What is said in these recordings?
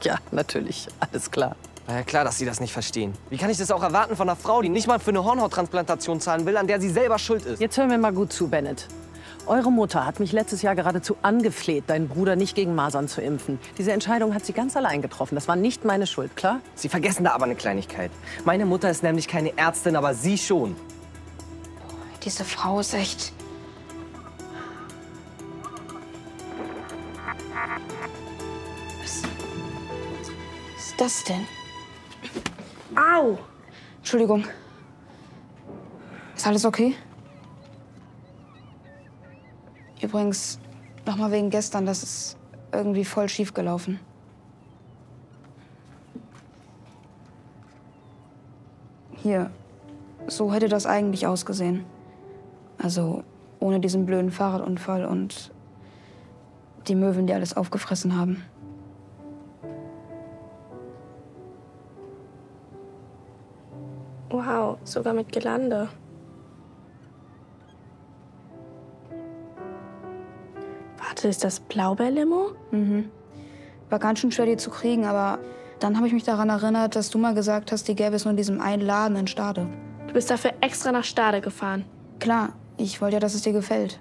Ja, natürlich. Alles klar. Na ja, klar, dass Sie das nicht verstehen. Wie kann ich das auch erwarten von einer Frau, die nicht mal für eine Hornhauttransplantation zahlen will, an der sie selber schuld ist? Jetzt hören wir mal gut zu, Bennett. Eure Mutter hat mich letztes Jahr geradezu angefleht, deinen Bruder nicht gegen Masern zu impfen. Diese Entscheidung hat sie ganz allein getroffen. Das war nicht meine Schuld, klar? Sie vergessen da aber eine Kleinigkeit. Meine Mutter ist nämlich keine Ärztin, aber Sie schon. Diese Frau ist echt... Was ist das denn? Au! Entschuldigung. Ist alles okay? Übrigens, nochmal wegen gestern, das ist irgendwie voll schief gelaufen. Hier, so hätte das eigentlich ausgesehen. Also ohne diesen blöden Fahrradunfall und die Möwen, die alles aufgefressen haben. Wow, sogar mit Gelande. Warte, ist das Blaubeerlimo? Mhm. War ganz schön schwer, die zu kriegen, aber dann habe ich mich daran erinnert, dass du mal gesagt hast, die gäbe es nur in diesem einen Laden in Stade. Du bist dafür extra nach Stade gefahren. Klar, ich wollte ja, dass es dir gefällt.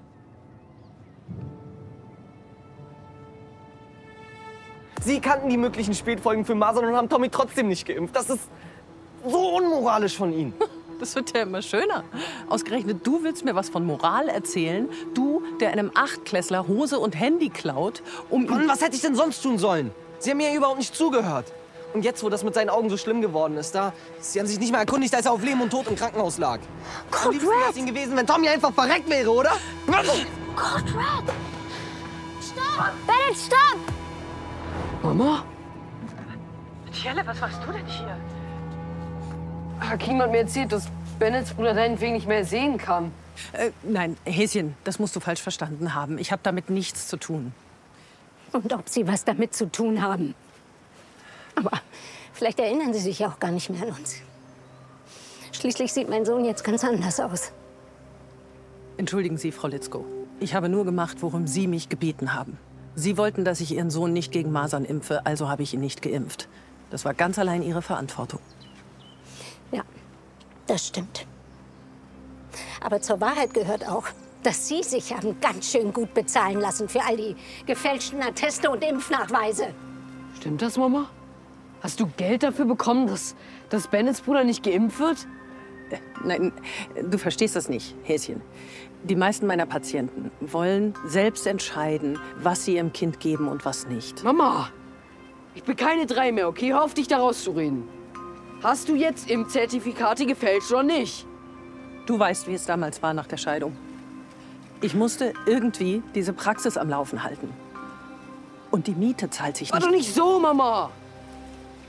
Sie kannten die möglichen Spätfolgen für Masern und haben Tommy trotzdem nicht geimpft. Das ist so unmoralisch von Ihnen. Das wird ja immer schöner. Ausgerechnet du willst mir was von Moral erzählen? Du, der einem Achtklässler Hose und Handy klaut, um... Mann, was hätte ich denn sonst tun sollen? Sie haben mir ja überhaupt nicht zugehört. Und jetzt, wo das mit seinen Augen so schlimm geworden ist, Sie haben sich nicht mal erkundigt, dass er auf Leben und Tod im Krankenhaus lag. Am liebsten wäre es Ihnen gewesen, wenn Tommy einfach verreckt wäre, oder? Gott, Red! Stopp! Bennett, stopp! Mama? Tjelle, was machst du denn hier? Hakim hat mir erzählt, dass Bennets Bruder deinetwegen nicht mehr sehen kann. Nein, Häschen, das musst du falsch verstanden haben. Ich habe damit nichts zu tun. Und ob Sie was damit zu tun haben. Aber vielleicht erinnern Sie sich ja auch gar nicht mehr an uns. Schließlich sieht mein Sohn jetzt ganz anders aus. Entschuldigen Sie, Frau Litzko. Ich habe nur gemacht, worum Sie mich gebeten haben. Sie wollten, dass ich Ihren Sohn nicht gegen Masern impfe, also habe ich ihn nicht geimpft. Das war ganz allein Ihre Verantwortung. Ja, das stimmt. Aber zur Wahrheit gehört auch, dass Sie sich haben ganz schön gut bezahlen lassen für all die gefälschten Atteste und Impfnachweise. Stimmt das, Mama? Hast du Geld dafür bekommen, dass Bennets Bruder nicht geimpft wird? Nein, du verstehst das nicht, Häschen. Die meisten meiner Patienten wollen selbst entscheiden, was sie ihrem Kind geben und was nicht. Mama, ich bin keine 3 mehr, okay? Hör auf, dich da rauszureden. Hast du jetzt Impfzertifikate gefälscht oder nicht? Du weißt, wie es damals war nach der Scheidung. Ich musste irgendwie diese Praxis am Laufen halten. Und die Miete zahlt sich War nicht. doch nicht so, Mama!